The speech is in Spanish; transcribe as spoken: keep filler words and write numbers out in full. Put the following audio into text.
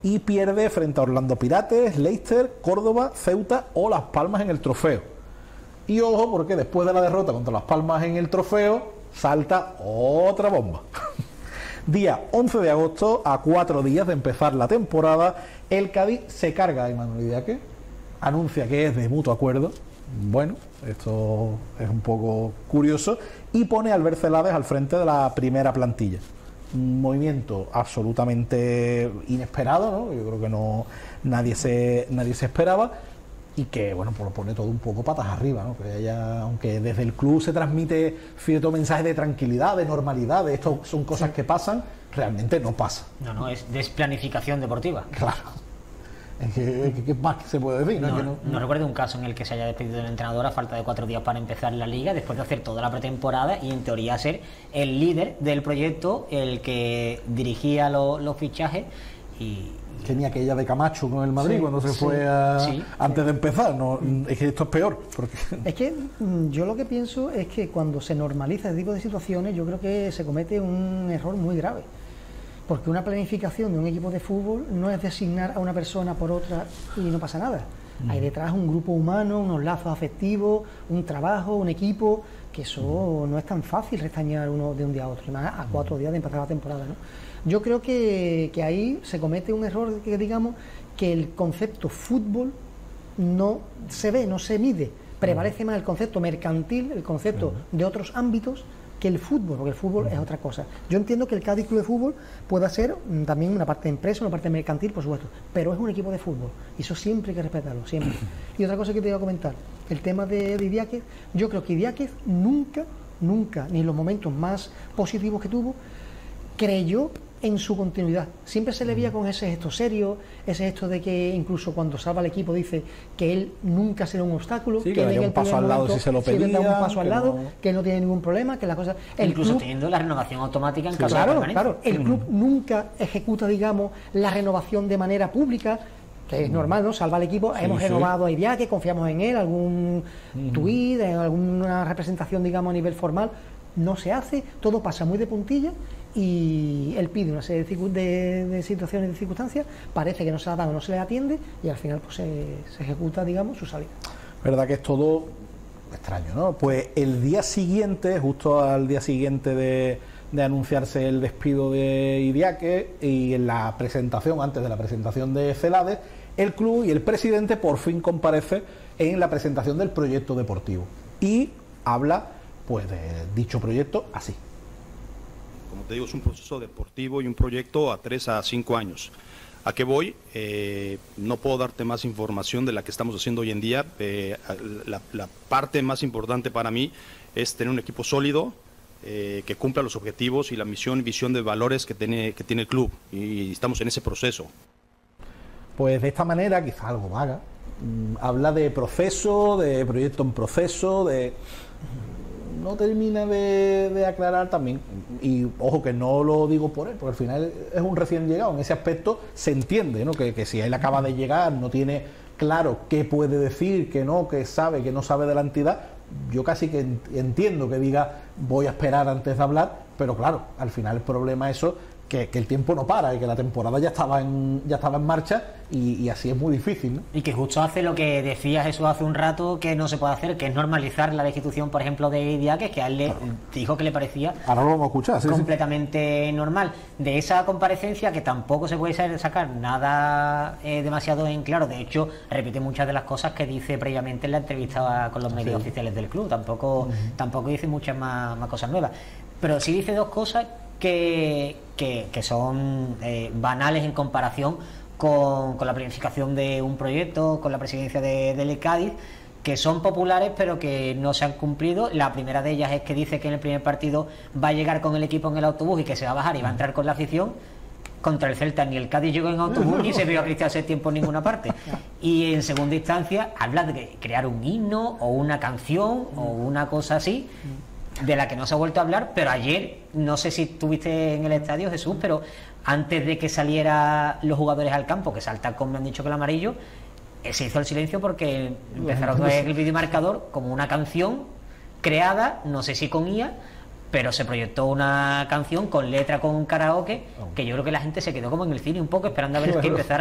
y pierde frente a Orlando Pirates, Leicester, Córdoba, Ceuta o Las Palmas en el Trofeo. Y ojo, porque después de la derrota contra Las Palmas en el Trofeo, salta otra bomba. Día once de agosto, a cuatro días de empezar la temporada, el Cádiz se carga a Emmanuel Idiáquez, anuncia que es de mutuo acuerdo. Bueno, esto es un poco curioso, y pone a Albert Celades al frente de la primera plantilla. Un movimiento absolutamente inesperado, ¿no? Yo creo que no nadie se nadie se esperaba, y que bueno, pues lo pone todo un poco patas arriba, ¿no? Que haya, aunque desde el club se transmite cierto mensaje de tranquilidad, de normalidad, de esto son cosas sí. que pasan, realmente no pasa. No, no, es desplanificación deportiva. Claro. ¿Qué, qué más se puede decir? No, ¿no? no, no, no recuerdo un caso en el que se haya despedido el entrenador a falta de cuatro días para empezar la liga, después de hacer toda la pretemporada y en teoría ser el líder del proyecto, el que dirigía lo, los fichajes. Y tenía aquella de Camacho con el Madrid, sí, cuando se sí, fue a, sí, antes sí. de empezar. No, es que esto es peor. Porque... Es que yo lo que pienso es que cuando se normaliza este tipo de situaciones, yo creo que se comete un error muy grave. Porque una planificación de un equipo de fútbol no es designar a una persona por otra y no pasa nada. Mm. Hay detrás un grupo humano, unos lazos afectivos, un trabajo, un equipo, que eso no es tan fácil restañar uno de un día a otro, y más a cuatro días de empezar la temporada, ¿no? Yo creo que, que ahí se comete un error, que digamos que el concepto fútbol no se ve, no se mide. Prevalece más el concepto mercantil, el concepto de otros ámbitos, que el fútbol, porque el fútbol es otra cosa. Yo entiendo que el Cádiz Club de Fútbol pueda ser mm, también una parte de empresa, una parte mercantil, por supuesto, pero es un equipo de fútbol, y eso siempre hay que respetarlo, siempre. Y otra cosa que te iba a comentar, el tema de, de Idiáquez, yo creo que Idiáquez nunca, nunca, ni en los momentos más positivos que tuvo, creyó en su continuidad. Siempre se le veía con ese gesto serio, ese gesto de que incluso cuando salva al equipo dice que él nunca será un obstáculo, sí, que, que en un paso al lado si se lo pedía, un paso al lado, no... que no tiene ningún problema, que la cosa... El incluso club, teniendo la renovación automática en sí, caso claro, de permanencia. Claro, el club mm. nunca ejecuta, digamos, la renovación de manera pública, que es mm. normal, ¿no? Salva al equipo, sí, hemos sí. renovado a Idiáquez, confiamos en él, algún mm. tuit, en alguna representación, digamos, a nivel formal, no se hace, todo pasa muy de puntilla, y él pide una serie de, de, de situaciones y de circunstancias, parece que no se la dan o no se le atiende, y al final pues se, se ejecuta, digamos, su salida. Verdad que es todo extraño, ¿no? Pues el día siguiente, justo al día siguiente de, de anunciarse el despido de Idiáquez, y en la presentación, antes de la presentación de Celades, el club y el presidente por fin comparece en la presentación del proyecto deportivo y habla pues de dicho proyecto así. Como te digo, es un proceso deportivo y un proyecto a tres a cinco años. ¿A qué voy? Eh, no puedo darte más información de la que estamos haciendo hoy en día. Eh, la, la parte más importante para mí es tener un equipo sólido, eh, que cumpla los objetivos y la misión y visión de valores que tiene, que tiene el club. Y estamos en ese proceso. Pues de esta manera, quizá algo vaga, mmm, habla de proceso, de proyecto en proceso, de... no termina de, de aclarar también, y ojo que no lo digo por él, porque al final es un recién llegado, en ese aspecto se entiende, ¿no? que, que si él acaba de llegar, no tiene claro qué puede decir, que no, que sabe, que no sabe de la entidad, yo casi que entiendo que diga voy a esperar antes de hablar, pero claro, al final el problema es eso, que, que el tiempo no para y que la temporada ya estaba en, ya estaba en marcha y, y así es muy difícil, ¿no? Y que justo hace lo que decía Jesús hace un rato que no se puede hacer, que es normalizar la destitución, por ejemplo, de Idiáquez, que a él le claro. dijo que le parecía ahora lo vamos a escuchar, sí, completamente sí. normal. De esa comparecencia, que tampoco se puede sacar nada eh, demasiado en claro, de hecho repite muchas de las cosas que dice previamente en la entrevista con los medios sí. oficiales del club, tampoco, uh-huh. tampoco dice muchas más, más cosas nuevas, pero sí dice dos cosas que, que, que son eh, banales en comparación con, con la planificación de un proyecto, con la presidencia de, del Cádiz, que son populares pero que no se han cumplido. La primera de ellas es que dice que en el primer partido va a llegar con el equipo en el autobús y que se va a bajar y va a entrar con la afición. Contra el Celta ni el Cádiz llegó en autobús ni se vio a Cristian Setién por ninguna parte. Y en segunda instancia habla de crear un himno o una canción o una cosa así, de la que no se ha vuelto a hablar, pero ayer, no sé si estuviste en el estadio, Jesús, pero antes de que salieran los jugadores al campo, que saltan con, me han dicho que el amarillo, eh, se hizo el silencio porque empezaron a ver el videomarcador como una canción creada, no sé si con I A, pero se proyectó una canción con letra, con karaoke, que yo creo que la gente se quedó como en el cine un poco esperando a ver que empezara